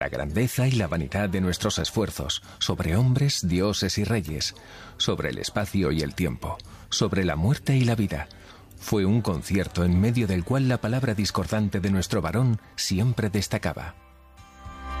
la grandeza y la vanidad de nuestros esfuerzos, sobre hombres, dioses y reyes, sobre el espacio y el tiempo, sobre la muerte y la vida. Fue un concierto en medio del cual la palabra discordante de nuestro varón siempre destacaba.